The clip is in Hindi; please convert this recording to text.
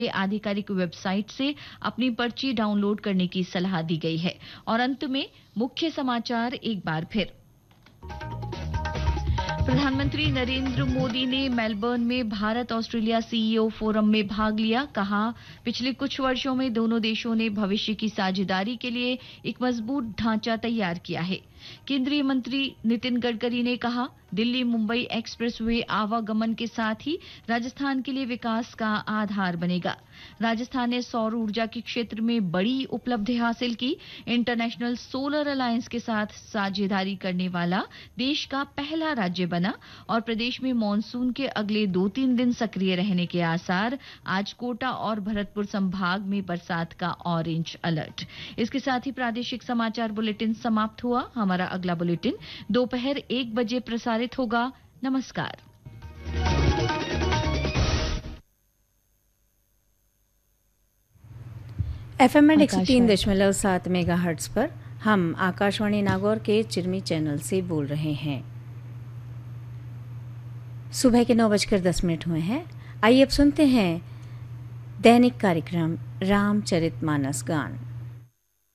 आधिकारिक वेबसाइट से अपनी पर्ची डाउनलोड करने की सलाह दी गई है। और अंत में मुख्य समाचार एक बार फिर। प्रधानमंत्री नरेंद्र मोदी ने मेलबर्न में भारत ऑस्ट्रेलिया सीईओ फोरम में भाग लिया। कहा, पिछले कुछ वर्षों में दोनों देशों ने भविष्य की साझेदारी के लिए एक मजबूत ढांचा तैयार किया है। केंद्रीय मंत्री नितिन गडकरी ने कहा, दिल्ली मुंबई एक्सप्रेसवे आवागमन के साथ ही राजस्थान के लिए विकास का आधार बनेगा। राजस्थान ने सौर ऊर्जा के क्षेत्र में बड़ी उपलब्धि हासिल की। इंटरनेशनल सोलर अलायंस के साथ साझेदारी करने वाला देश का पहला राज्य बना। और प्रदेश में मॉनसून के अगले 2-3 दिन सक्रिय रहने के आसार। आज कोटा और भरतपुर संभाग में बरसात का ऑरेंज अलर्ट। इसके साथ ही प्रादेशिक समाचार बुलेटिन समाप्त हुआ। हमारा अगला बुलेटिन दोपहर 1 बजे प्रसारित होगा। नमस्कार। FM 103.7 मेगाहर्ट्ज पर हम आकाशवाणी नागौर के चिरमी चैनल से बोल रहे हैं। सुबह के 9:10 हुए हैं। आइए अब सुनते हैं दैनिक कार्यक्रम रामचरितमानस गान।